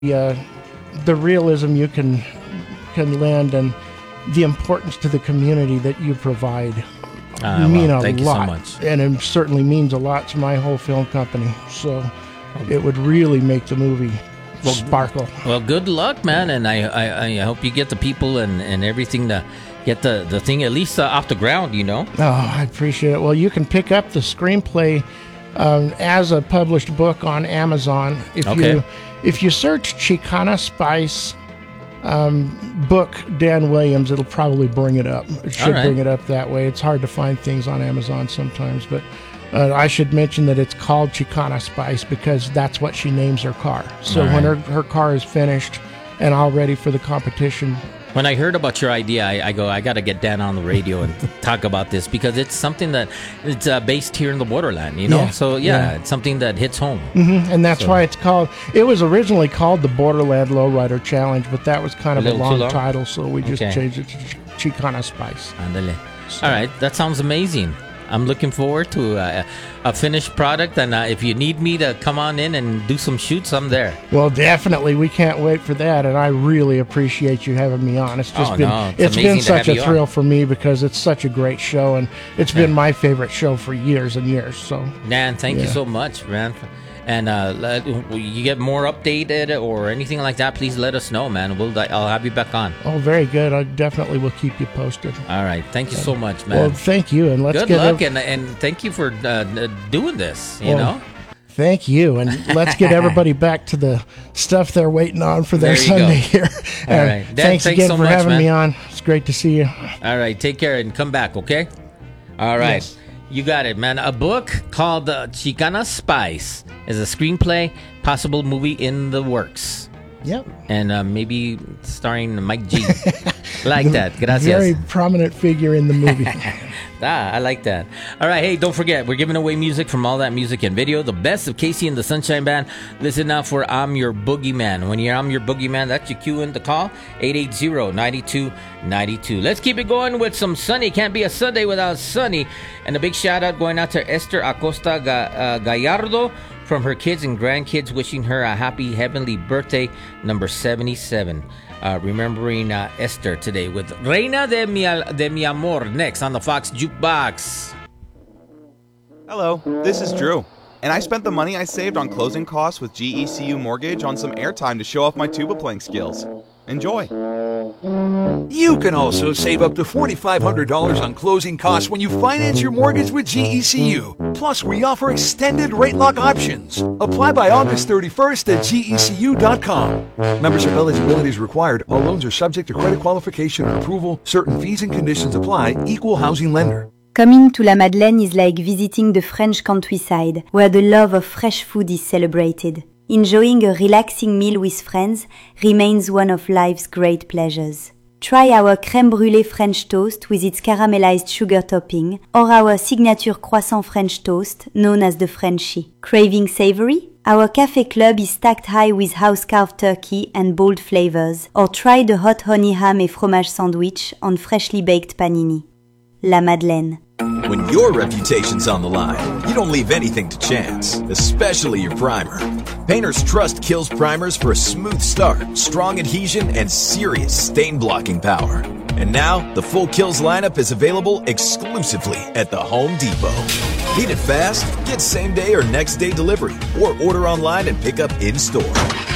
the realism you can lend and the importance to the community that you provide mean a thank lot. You so much. And it certainly means a lot to my whole film company. So it would really make the movie sparkle. Well, good luck, man, and I hope you get the people and everything to get the thing at least off the ground, Oh, I appreciate it. Well, you can pick up the screenplay as a published book on Amazon. If you search Chicana Spice book Dan Williams, it'll probably bring it up. It should bring it up that way. It's hard to find things on Amazon sometimes, but I should mention that it's called Chicana Spice because that's what she names her car. So when her car is finished and all ready for the competition. When I heard about your idea, I got to get Dan on the radio and talk about this because it's something that it's based here in the borderland, So, it's something that hits home. Mm-hmm. And that's why it was originally called the Borderland Lowrider Challenge, but that was kind of a long title, so we just changed it to Chicana Spice. Andale. All right, that sounds amazing. I'm looking forward to a finished product, and if you need me to come on in and do some shoots, I'm there. Well, definitely, we can't wait for that, and I really appreciate you having me on. It's just it's been such a thrill for me because it's such a great show, and it's been my favorite show for years and years. So, Dan, thank you so much, man. And you get more updated or anything like that, please let us know, man. I'll have you back on. Oh, very good. I definitely will keep you posted. All right. Thank you so much, man. Well, thank you. And good luck, and thank you for doing this, you know? Thank you. And let's get everybody back to the stuff they're waiting on for their Sunday here. All right. Dad, thanks again so for much, having man. me on. It's great to see you. All right. Take care and come back, okay? All right. Yes. You got it, man. A book called Chicana Spice is a screenplay, possible movie in the works. Yep. And maybe starring Mike G. Like that. Gracias. Very prominent figure in the movie. I like that. All right. Hey, don't forget, we're giving away music from All That Music and Video. The best of Casey and the Sunshine Band. Listen now for I'm Your Boogeyman. When you're I'm Your Boogeyman, that's your cue in the call. 880-9292. Let's keep it going with some Sunny. Can't be a Sunday without Sunny. And a big shout out going out to Esther Acosta Gallardo from her kids and grandkids, wishing her a happy heavenly birthday, number 77. Remembering Esther today with Reina de mi Amor next on the Fox Jukebox. Hello, this is Drew, and I spent the money I saved on closing costs with GECU Mortgage on some airtime to show off my tuba playing skills. Enjoy. You can also save up to $4,500 on closing costs when you finance your mortgage with GECU. Plus, we offer extended rate lock options. Apply by August 31st at GECU.com. Membership eligibility is required. All loans are subject to credit qualification and approval. Certain fees and conditions apply. Equal housing lender. Coming to La Madeleine is like visiting the French countryside, where the love of fresh food is celebrated. Enjoying a relaxing meal with friends remains one of life's great pleasures. Try our crème brûlée French toast with its caramelized sugar topping, or our signature croissant French toast known as the Frenchie. Craving savory? Our café club is stacked high with house-carved turkey and bold flavors, or try the hot honey ham et fromage sandwich on freshly baked panini. La Madeleine. When your reputation's on the line, you don't leave anything to chance, especially your primer. Painters trust Kills primers for a smooth start, strong adhesion, and serious stain-blocking power. And now, the full Kills lineup is available exclusively at the Home Depot. Need it fast? Get same-day or next-day delivery, or order online and pick up in-store.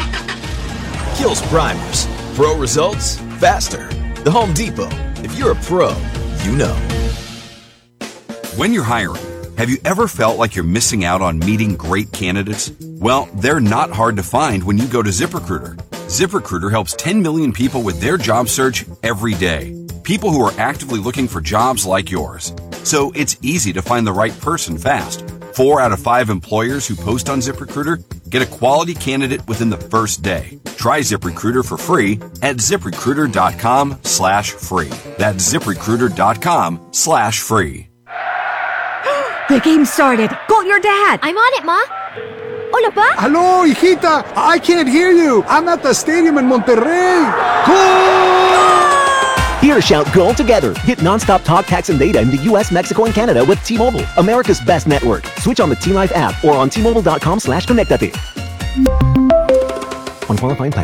Kills primers. Pro results, faster. The Home Depot. If you're a pro, you know. When you're hiring, have you ever felt like you're missing out on meeting great candidates? Well, they're not hard to find when you go to ZipRecruiter. ZipRecruiter helps 10 million people with their job search every day. People who are actively looking for jobs like yours. So it's easy to find the right person fast. 4 out of 5 employers who post on ZipRecruiter get a quality candidate within the first day. Try ZipRecruiter for free at ZipRecruiter.com/free. That's ZipRecruiter.com/free. The game started. Call your dad. I'm on it, Ma. Hola, Pa. Hello, hijita. I can't hear you. I'm at the stadium in Monterrey. Goal! Hear shout goal together. Hit nonstop talk, text, and data in the U.S., Mexico, and Canada with T-Mobile, America's best network. Switch on the T-Life app or on T-Mobile.com/connectate. on qualifying plans.